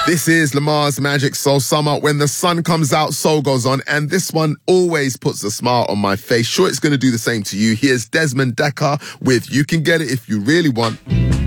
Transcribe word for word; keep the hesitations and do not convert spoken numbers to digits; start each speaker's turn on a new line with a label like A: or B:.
A: This is Lamar's Magic Soul Summer. When the sun comes out, soul goes on. And this one always puts a smile on my face. Sure, it's going to do the same to you. Here's Desmond Dekker with You Can Get It If You Really Want.